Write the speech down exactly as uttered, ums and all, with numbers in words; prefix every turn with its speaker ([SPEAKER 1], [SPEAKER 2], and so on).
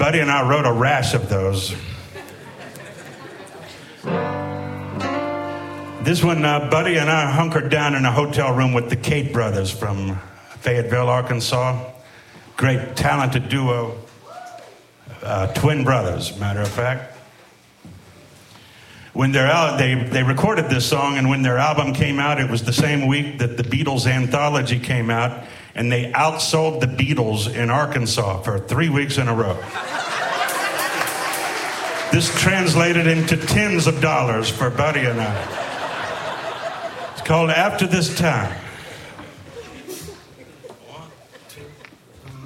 [SPEAKER 1] Buddy and I wrote a rash of those. This one, uh, Buddy and I hunkered down in a hotel room with the Cate brothers from Fayetteville, Arkansas. Great, talented duo. Uh, twin brothers, matter of fact. When they're out, they, they recorded this song, and when their album came out, it was the same week that the Beatles anthology came out, and they outsold the Beatles in Arkansas for three weeks in a row. This translated into tens of dollars for Buddy and I. It's called After This Time.